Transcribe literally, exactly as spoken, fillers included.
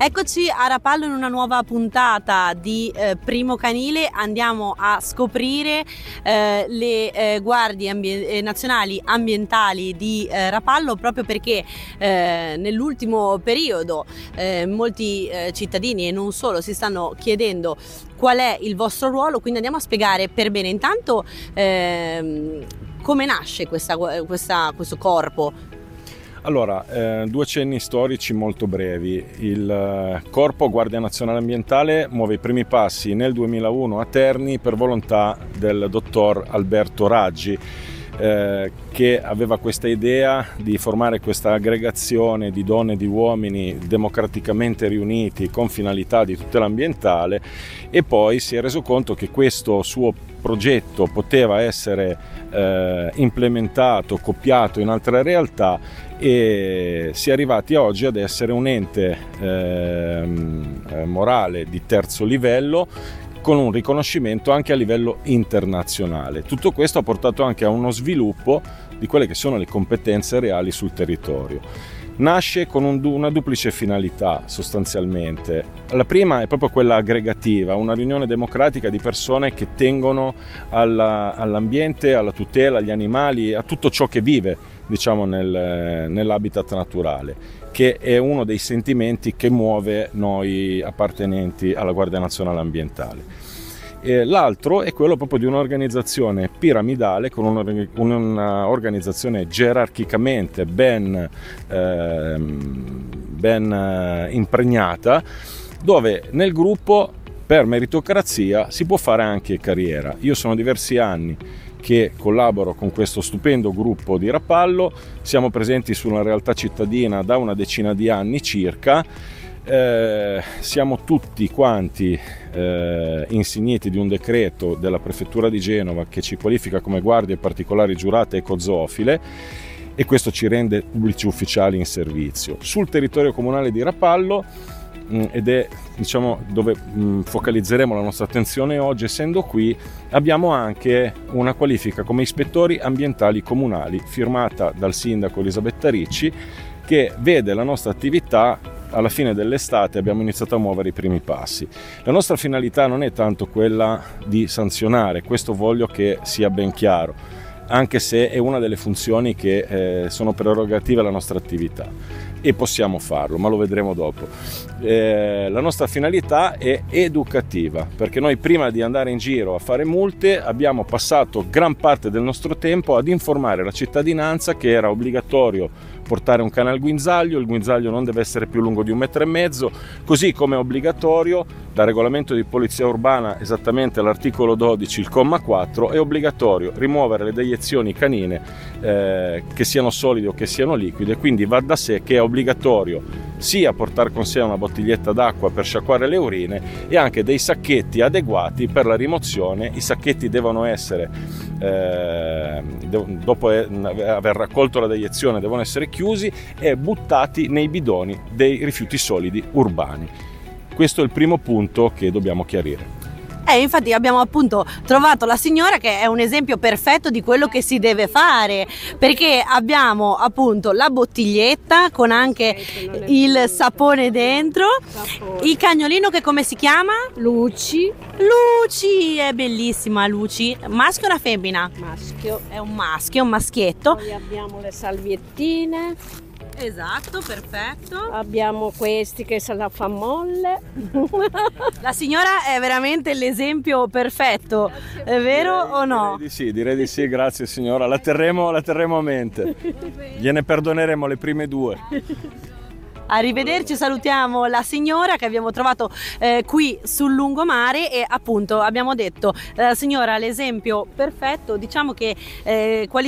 Eccoci a Rapallo in una nuova puntata di eh, Primo Canile. Andiamo a scoprire eh, le eh, guardie ambie- eh, nazionali ambientali di eh, Rapallo, proprio perché eh, nell'ultimo periodo eh, molti eh, cittadini e non solo si stanno chiedendo qual è il vostro ruolo, quindi andiamo a spiegare per bene intanto ehm, come nasce questa, questa, questo corpo. Allora, eh, due cenni storici molto brevi. Il eh, Corpo Guardia Nazionale Ambientale muove i primi passi nel duemilauno a Terni per volontà del dottor Alberto Raggi, eh, che aveva questa idea di formare questa aggregazione di donne e di uomini democraticamente riuniti con finalità di tutela ambientale, e poi si è reso conto che questo suo progetto poteva essere eh, implementato, copiato in altre realtà, e si è arrivati oggi ad essere un ente eh, morale di terzo livello con un riconoscimento anche a livello internazionale. Tutto questo ha portato anche a uno sviluppo di quelle che sono le competenze reali sul territorio. Nasce con un, una duplice finalità sostanzialmente. La prima è proprio quella aggregativa, una riunione democratica di persone che tengono alla, all'ambiente, alla tutela, agli animali, a tutto ciò che vive, diciamo, nel, nell'habitat naturale, che è uno dei sentimenti che muove noi appartenenti alla Guardia Nazionale Ambientale. E l'altro è quello proprio di un'organizzazione piramidale, con un'organizzazione gerarchicamente ben, eh, ben impregnata, dove nel gruppo per meritocrazia si può fare anche carriera. Io sono diversi anni che collaboro con questo stupendo gruppo di Rapallo, siamo presenti su una realtà cittadina da una decina di anni circa. Eh, siamo tutti quanti eh, insigniti di un decreto della prefettura di Genova che ci qualifica come guardie particolari giurate ecozoofile, e questo ci rende pubblici ufficiali in servizio sul territorio comunale di Rapallo, mh, ed è, diciamo, dove mh, focalizzeremo la nostra attenzione oggi. Essendo qui, abbiamo anche una qualifica come ispettori ambientali comunali firmata dal sindaco Elisabetta Ricci, che vede la nostra attività. Alla fine dell'estate abbiamo iniziato a muovere i primi passi. La nostra finalità non è tanto quella di sanzionare, questo voglio che sia ben chiaro, anche se è una delle funzioni che eh, sono prerogative alla nostra attività e possiamo farlo, ma lo vedremo dopo. Eh, la nostra finalità è educativa, perché noi prima di andare in giro a fare multe abbiamo passato gran parte del nostro tempo ad informare la cittadinanza che era obbligatorio portare un cane al guinzaglio, il guinzaglio non deve essere più lungo di un metro e mezzo, così come è obbligatorio dal regolamento di polizia urbana, esattamente all'articolo dodici, il comma quattro, è obbligatorio rimuovere le deiezioni canine eh, che siano solide o che siano liquide, quindi va da sé che è obbligatorio sia portare con sé una bottiglietta d'acqua per sciacquare le urine e anche dei sacchetti adeguati per la rimozione. I sacchetti devono essere, eh, dopo aver raccolto la deiezione, devono essere chiusi e buttati nei bidoni dei rifiuti solidi urbani. Questo è il primo punto che dobbiamo chiarire. Eh, infatti abbiamo appunto trovato la signora che è un esempio perfetto di quello che si deve fare, perché abbiamo appunto la bottiglietta con anche il sapone dentro, il cagnolino che come si chiama? Luci. Luci, è bellissima Luci. Maschio o una femmina? Maschio. È un maschio, un maschietto. Poi abbiamo le salviettine. Esatto, perfetto. Abbiamo questi che se la fa molle. La signora è veramente l'esempio perfetto, è vero direi, o no? Direi di sì, direi di sì, grazie signora, la terremo, la terremo a mente. Gliene perdoneremo le prime due. Arrivederci, salutiamo la signora che abbiamo trovato eh, qui sul lungomare, e appunto abbiamo detto la signora l'esempio perfetto. Diciamo che eh, quali